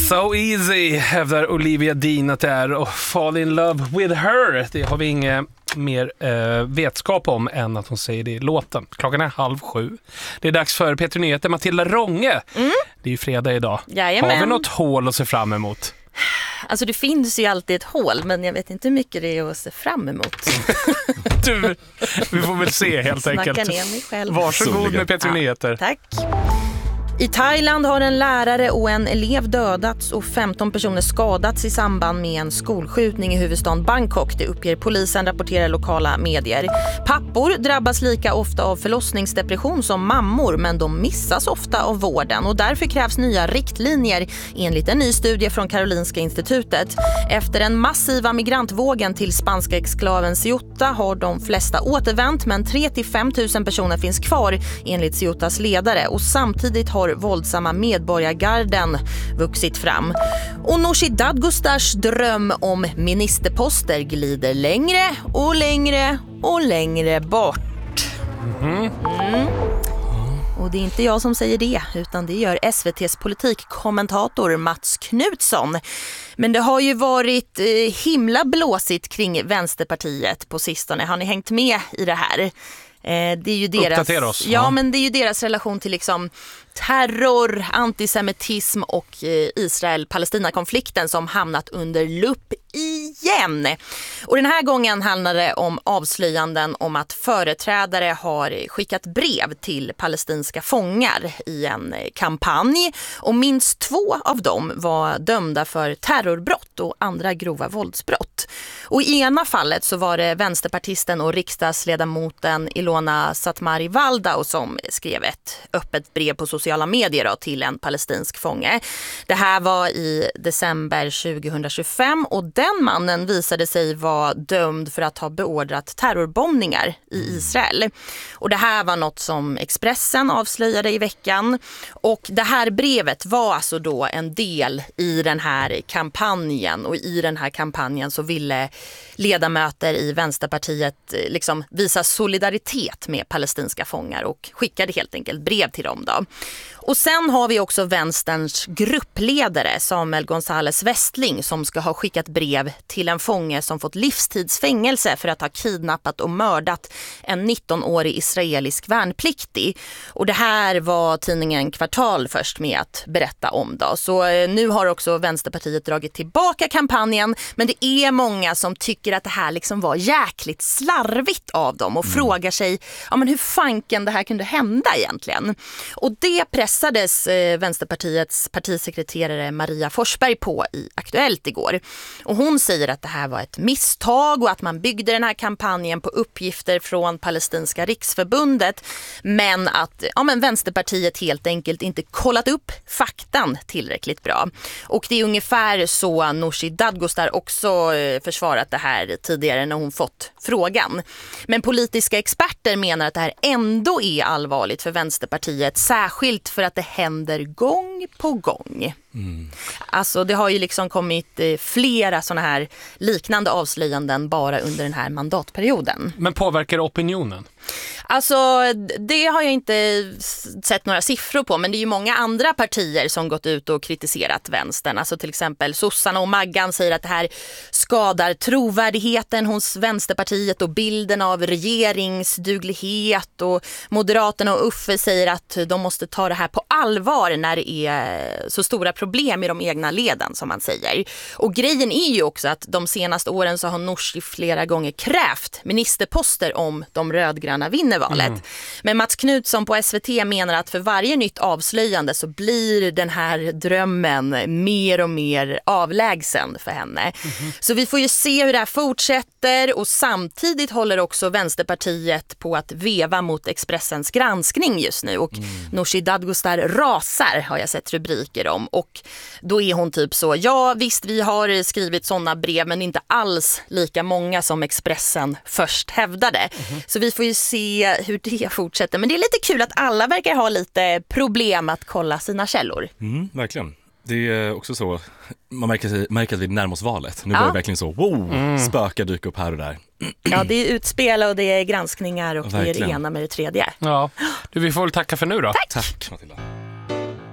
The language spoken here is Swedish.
So easy, hävdar Olivia Dean att det är, och Fall in love with her, det har vi inget mer vetskap om än att hon säger det i låten. Klockan är 6:30. Det är dags för Peter Nyheter. Matilda Ronge. Det är ju fredag idag. Jajamän. Har vi något hål att se fram emot? Alltså det finns ju alltid ett hål, men jag vet inte hur mycket det är att se fram emot. Du, vi får väl se helt enkelt. Snacka ner mig själv. Varsågod med Peter Nyheter. Tack. I Thailand har en lärare och en elev dödats och 15 personer skadats i samband med en skolskjutning i huvudstaden Bangkok. Det uppger polisen, rapporterar lokala medier. Pappor drabbas lika ofta av förlossningsdepression som mammor, men de missas ofta av vården och därför krävs nya riktlinjer enligt en ny studie från Karolinska institutet. Efter den massiva migrantvågen till spanska exklaven Ceuta har de flesta återvänt, men 3-5 000 personer finns kvar enligt Ceutas ledare, och samtidigt har våldsamma medborgargarden vuxit fram. Och Nooshi Dadgostars dröm om ministerposter glider längre och längre och längre bort. Och det är inte jag som säger det, utan det gör SVT:s politikkommentator Mats Knutsson. Men det har ju varit himla blåsigt kring Vänsterpartiet på sistone. Har ni hängt med i det här? Det är ju deras, uppdatera oss. Ja, men det är ju deras relation till liksom terror, antisemitism och Israel-Palestina-konflikten som hamnat under lupp igen. Och den här gången handlar det om avslöjanden om att företrädare har skickat brev till palestinska fångar i en kampanj. Och minst 2 av dem var dömda för terrorbrott och andra grova våldsbrott. Och i ena fallet så var det vänsterpartisten och riksdagsledamoten Ilona Satmari Waldau som skrev ett öppet brev på sociala medier till en palestinsk fånge. Det här var i december 2025 och den mannen visade sig vara dömd för att ha beordrat terrorbombningar i Israel. Och det här var något som Expressen avslöjade i veckan. Och det här brevet var alltså då en del i den här kampanjen. Och i den här kampanjen så ville ledamöter i Vänsterpartiet liksom visa solidaritet med palestinska fångar och skickade helt enkelt brev till dem då. Och sen har vi också vänsterns gruppledare Samuel González Westling som ska ha skickat brev till en fånge som fått livstidsfängelse för att ha kidnappat och mördat en 19-årig israelisk värnpliktig. Och det här var tidningen Kvartal först med att berätta om då. Så nu har också Vänsterpartiet dragit tillbaka kampanjen, men det är många som tycker att det här liksom var jäkligt slarvigt av dem och frågar sig, ja, men hur fanken det här kunde hända egentligen? Och det pressades Vänsterpartiets partisekreterare Maria Forsberg på i Aktuellt igår. Och hon säger att det här var ett misstag och att man byggde den här kampanjen på uppgifter från Palestinska riksförbundet, men att Vänsterpartiet helt enkelt inte kollat upp faktan tillräckligt bra. Och det är ungefär så Nooshi Dadgostar också försvarat det här tidigare när hon fått frågan. Men politiska experter menar att det här ändå är allvarligt för Vänsterpartiet, särskilt för att det händer gång på gång. Alltså det har ju liksom kommit flera såna här liknande avslöjanden bara under den här mandatperioden. Men påverkar opinionen? Alltså det har jag inte sett några siffror på, men det är ju många andra partier som gått ut och kritiserat vänstern. Alltså till exempel Sossarna och Maggan säger att det här skadar trovärdigheten hos Vänsterpartiet och bilden av regeringsduglighet, och Moderaterna och Uffe säger att de måste ta det här på allvar när det är så stora problem i de egna leden som man säger. Och grejen är ju också att de senaste åren så har Nooshi flera gånger krävt ministerposter om de rödgröna vinner valet. Men Mats Knutsson på SVT menar att för varje nytt avslöjande så blir den här drömmen mer och mer avlägsen för henne. Så vi får ju se hur det här fortsätter, och samtidigt håller också Vänsterpartiet på att veva mot Expressens granskning just nu, och Nooshi Dadgostar rasar har jag sett rubriker om, och då är hon typ så, ja visst vi har skrivit sådana brev men inte alls lika många som Expressen först hävdade. Så vi får ju se hur det fortsätter, men det är lite kul att alla verkar ha lite problem att kolla sina källor. Verkligen. Det är också så, man märker att vi närmar oss valet. Nu börjar det verkligen så, spöka dyka upp här och där. Ja, det är utspel och det är granskningar och det är det ena med det tredje. Ja, vi får väl tacka för nu då. Tack. Tack Matilda.